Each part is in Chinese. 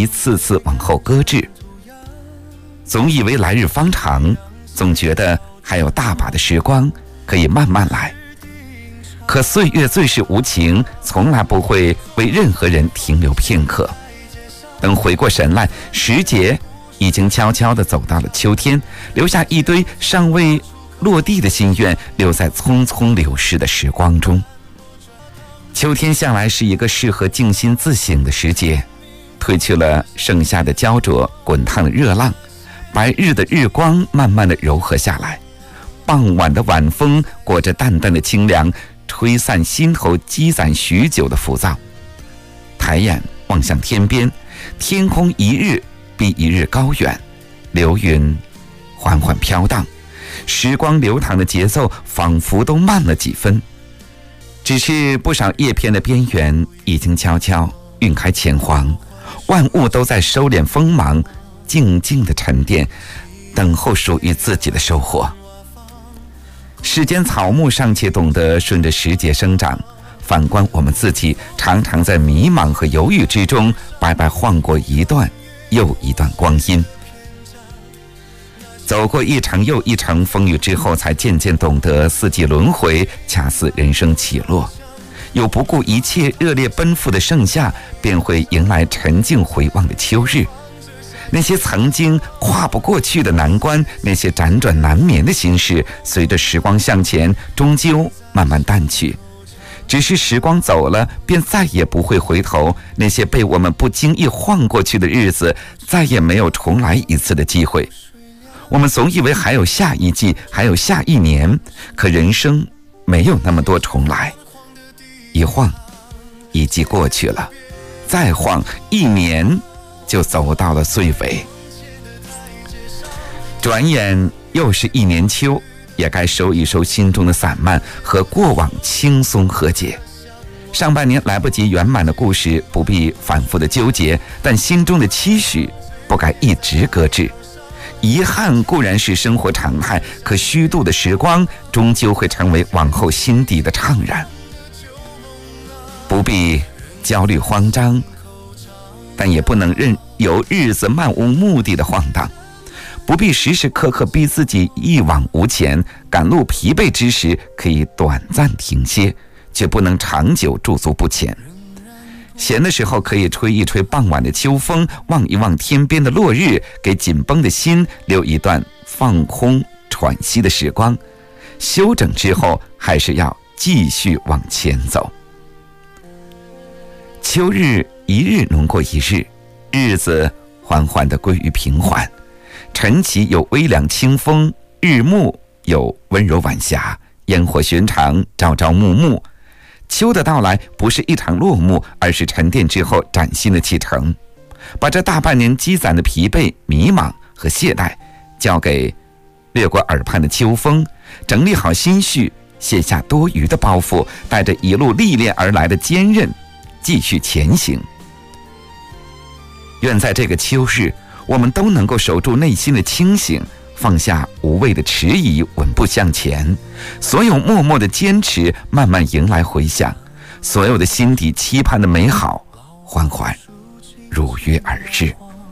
一次次往后搁置。总以为来日方长，总觉得还有大把的时光可以慢慢来。可岁月最是无情，从来不会为任何人停留片刻。等回过神来，时节已经悄悄地走到了秋天，留下一堆尚未落地的心愿，留在匆匆流逝的时光中。秋天向来是一个适合静心自省的时节，褪去了盛夏的焦灼滚烫的热浪，白日的日光慢慢地柔和下来，傍晚的晚风裹着淡淡的清凉，吹散心头积攒许久的浮躁。抬眼望向天边，天空一日比一日高远，流云缓缓飘荡，时光流淌的节奏仿佛都慢了几分。只是不少叶片的边缘已经悄悄晕开浅黄，万物都在收敛锋芒，静静的沉淀，等候属于自己的收获。世间草木尚且懂得顺着时节生长，反观我们自己，常常在迷茫和犹豫之中白白晃过一段又一段光阴。走过一场又一场风雨之后，才渐渐懂得四季轮回恰似人生起落，有不顾一切热烈奔赴的盛夏，便会迎来沉静回望的秋日。那些曾经跨不过去的难关，那些辗转难眠的心事，随着时光向前，终究慢慢淡去。只是时光走了，便再也不会回头，那些被我们不经意晃过去的日子，再也没有重来一次的机会。我们总以为还有下一季，还有下一年，可人生没有那么多重来。一晃，一季过去了，再晃一年，就走到了岁尾。转眼又是一年秋，也该收一收心中的散漫，和过往轻松和解。上半年来不及圆满的故事，不必反复的纠结，但心中的期许不该一直搁置。遗憾固然是生活常态，可虚度的时光终究会成为往后心底的怅然。不必焦虑慌张，但也不能任由日子漫无目的的晃荡。不必时时刻刻逼自己一往无前，赶路疲惫之时可以短暂停歇，却不能长久驻足不前。闲的时候可以吹一吹傍晚的秋风，望一望天边的落日，给紧绷的心留一段放空喘息的时光。休整之后，还是要继续往前走。秋日一日浓过一日，日子缓缓地归于平缓。晨起有微凉清风，日暮有温柔晚霞，烟火寻常，朝朝暮暮。秋的到来不是一场落幕，而是沉淀之后崭新的启程。把这大半年积攒的疲惫、迷茫和懈怠交给掠过耳畔的秋风，整理好心绪，卸下多余的包袱，带着一路历练而来的坚韧，继续前行。愿在这个秋日，我们都能够守住内心的清醒，放下无谓的迟疑，稳步向前。所有默默的坚持，慢慢迎来回响；所有的心底期盼的美好，缓缓如约而至。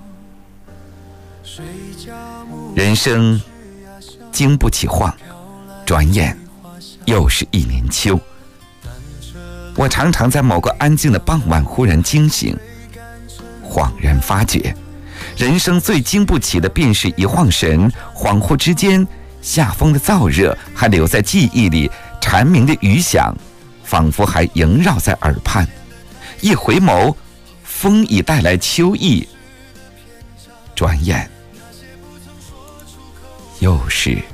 人生经不起晃，转眼又是一年秋。我常常在某个安静的傍晚忽然惊醒，恍然发觉，人生最经不起的便是一晃神，恍惚之间，夏风的燥热还留在记忆里，蝉鸣的余响仿佛还萦绕在耳畔。一回眸，风已带来秋意，转眼又是